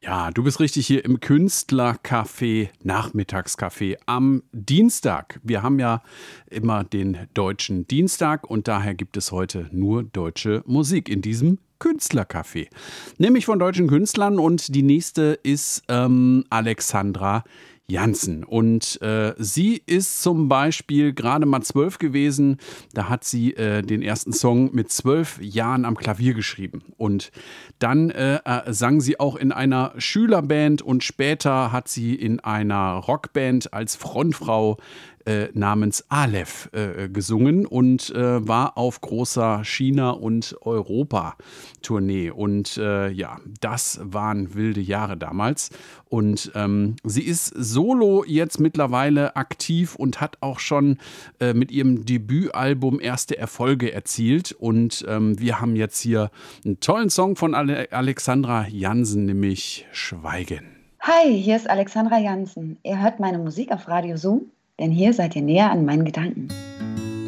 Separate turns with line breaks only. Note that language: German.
Ja, du bist richtig hier im Künstlercafé, Nachmittagscafé am Dienstag. Wir haben ja immer den deutschen Dienstag und daher gibt es heute nur deutsche Musik in diesem Künstlercafé. Nämlich von deutschen Künstlern und die nächste ist Alexandra Janssen. Und sie ist zum Beispiel gerade mal 12 gewesen. Da hat sie den ersten Song mit 12 Jahren am Klavier geschrieben. Und dann sang sie auch in einer Schülerband und später hat sie in einer Rockband als Frontfrau namens Aleph gesungen und war auf großer China- und Europa-Tournee. Und ja, das waren wilde Jahre damals. Und sie ist solo jetzt mittlerweile aktiv und hat auch schon mit ihrem Debütalbum erste Erfolge erzielt. Und wir haben jetzt hier einen tollen Song von Alexandra Janssen, nämlich Schweigen.
Hi, hier ist Alexandra Janssen. Ihr hört meine Musik auf Radio Zoom, denn hier seid ihr näher an meinen Gedanken.